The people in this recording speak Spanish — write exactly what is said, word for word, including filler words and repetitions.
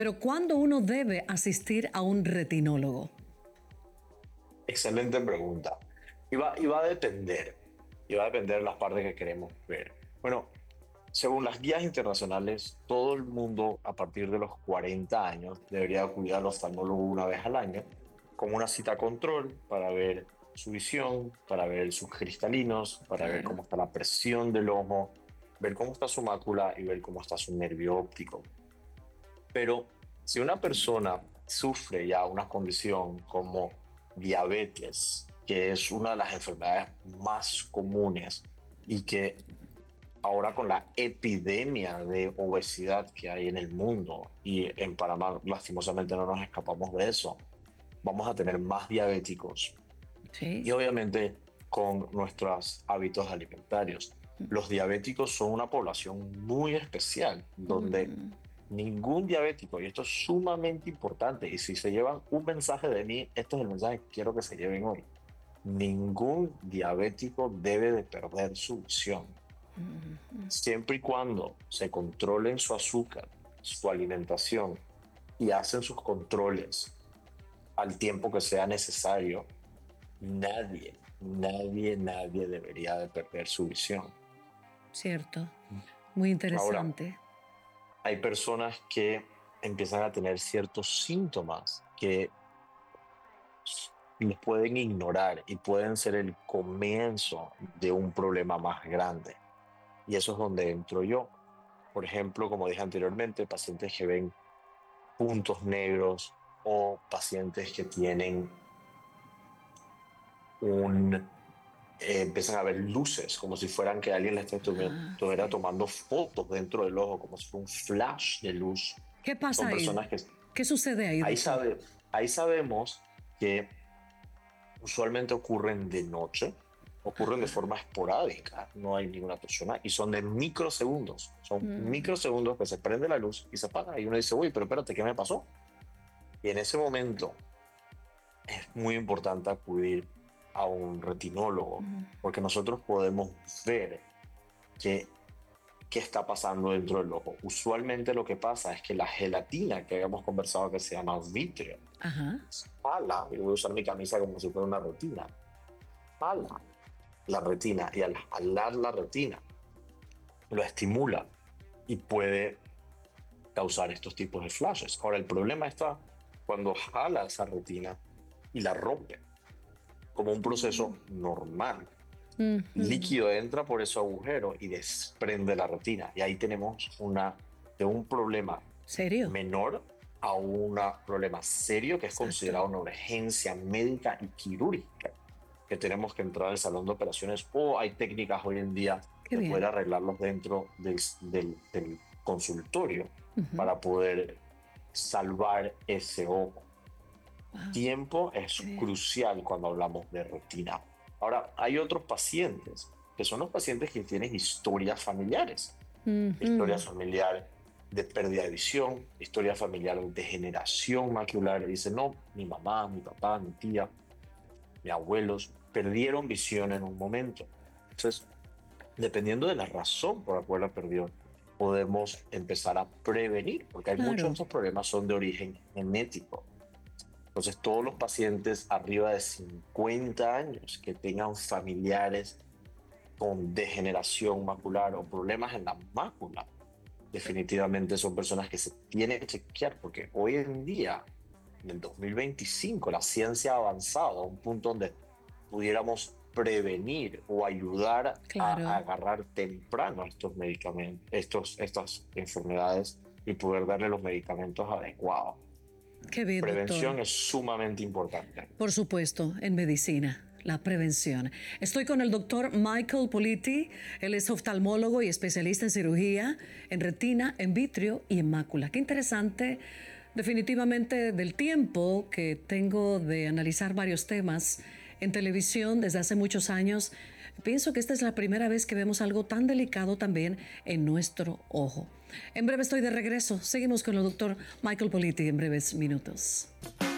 Pero ¿cuándo uno debe asistir a un retinólogo? Excelente pregunta. Y va, y va a depender. Y va a depender de las partes que queremos ver. Bueno, según las guías internacionales, todo el mundo a partir de los cuarenta años debería acudir al oftalmólogo una vez al año, con una cita control para ver su visión, para ver sus cristalinos, para ver Claro. cómo está la presión del ojo, ver cómo está su mácula y ver cómo está su nervio óptico. Pero si una persona sufre ya una condición como diabetes, que es una de las enfermedades más comunes y que ahora con la epidemia de obesidad que hay en el mundo y en Panamá lastimosamente no nos escapamos de eso, vamos a tener más diabéticos Sí. y obviamente con nuestros hábitos alimentarios. Los diabéticos son una población muy especial donde Mm, ningún diabético, y esto es sumamente importante, y si se llevan un mensaje de mí, este es el mensaje que quiero que se lleven hoy. Ningún diabético debe de perder su visión. Siempre y cuando se controlen su azúcar, su alimentación y hacen sus controles al tiempo que sea necesario, nadie, nadie, nadie debería de perder su visión. cierto. Muy Ahora, interesante. hay personas que empiezan a tener ciertos síntomas que los pueden ignorar y pueden ser el comienzo de un problema más grande. Y eso es donde entro yo. Por ejemplo, como dije anteriormente, pacientes que ven puntos negros o pacientes que tienen un... eh, empiezan a ver luces, como si fueran que alguien le Ah, estuviera sí. tomando fotos dentro del ojo, como si fuera un flash de luz. ¿Qué pasa Son ahí? personas que ¿Qué sucede ahí, ahí, doctor? sabe, ahí sabemos que usualmente ocurren de noche, ocurren de forma esporádica, no hay ninguna persona y son de microsegundos. Son Mm, microsegundos que se prende la luz y se apaga y uno dice, uy, pero espérate, ¿qué me pasó? Y en ese momento es muy importante acudir a un retinólogo porque nosotros podemos ver qué, qué está pasando dentro del ojo. Usualmente lo que pasa es que la gelatina que habíamos conversado que se llama vitrio, ajá. jala, y voy a usar mi camisa como si fuera una retina, jala la retina y al jalar la retina lo estimula y puede causar estos tipos de flashes. Ahora, el problema está cuando jala esa retina y la rompe, como un proceso normal. Ujú. Líquido entra por ese agujero y desprende la retina. Y ahí tenemos una, de un problema ¿Serio? menor a un problema serio que es Exacto. considerado una urgencia médica y quirúrgica, que tenemos que entrar al salón de operaciones o hay técnicas hoy en día Qué de poder bien. arreglarlos dentro del, del, del consultorio Ujú. para poder salvar ese ojo. Wow, Tiempo qué es bien. crucial cuando hablamos de retina. Ahora, hay otros pacientes que son los pacientes que tienen historias familiares, historia Ujú. familiar de pérdida de visión, historia familiar de degeneración macular. Dicen, no, mi mamá, mi papá, mi tía, mis abuelos perdieron visión en un momento. Entonces, dependiendo de la razón por la cual la perdió, podemos empezar a prevenir, porque hay muchos de Claro. estos problemas son de origen genético. Entonces, todos los pacientes arriba de cincuenta años que tengan familiares con degeneración macular o problemas en la mácula, definitivamente son personas que se tienen que chequear, porque hoy en día, en el dos mil veinticinco, la ciencia ha avanzado a un punto donde pudiéramos prevenir o ayudar a, a Claro. agarrar temprano estos medicamentos, estos, estas enfermedades y poder darle los medicamentos adecuados. Qué bien, doctor. Prevención es sumamente importante. Por supuesto, en medicina. La prevención. Estoy con el doctor Michael Politi. Él es oftalmólogo y especialista en cirugía, en retina, en vitrio y en mácula. Qué interesante, definitivamente, del tiempo que tengo de analizar varios temas en televisión desde hace muchos años. Pienso que esta es la primera vez que vemos algo tan delicado también en nuestro ojo. En breve estoy de regreso. Seguimos con el doctor Michael Politi en breves minutos.